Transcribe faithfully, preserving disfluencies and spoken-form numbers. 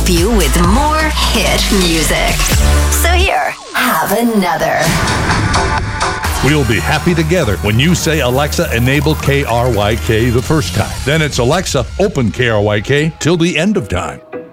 help you with more hit music. So here, have another. We'll be happy together when you say, Alexa, enable K R Y K the first time. Then it's Alexa, open K R Y K till the end of time.